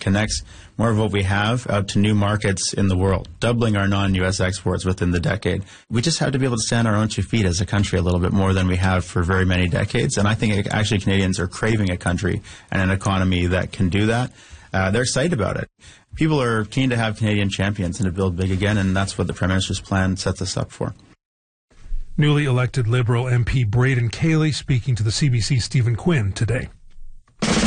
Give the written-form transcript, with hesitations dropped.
connects more of what we have out to new markets in the world, doubling our non-U.S. exports within the decade. We just have to be able to stand on our own 2 feet as a country a little bit more than we have for very many decades. And I think actually Canadians are craving a country and an economy that can do that. They're excited about it. People are keen to have Canadian champions and to build big again, and that's what the Prime Minister's plan sets us up for. Newly elected Liberal MP Braden Cayley speaking to the CBC's Stephen Quinn today.